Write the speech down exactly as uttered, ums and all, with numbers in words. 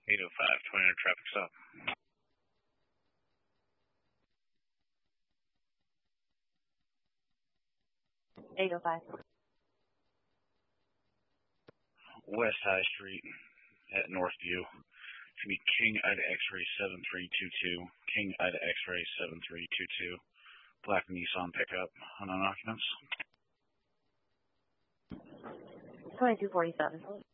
eight oh five, twenty traffic stop. eight oh five. West High Street at Northview. Should be King Ida X-ray seven three two two. King Ida X-ray seven three two two. Black Nissan pickup. Unknown occupants. twenty-two forty-seven.